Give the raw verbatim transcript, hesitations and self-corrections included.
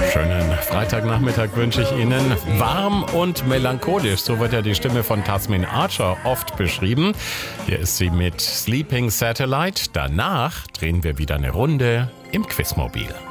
Schönen Freitagnachmittag wünsche ich Ihnen. Warm und melancholisch, so wird ja die Stimme von Tasmin Archer oft beschrieben. Hier ist sie mit Sleeping Satellite. Danach drehen wir wieder eine Runde im Quizmobil.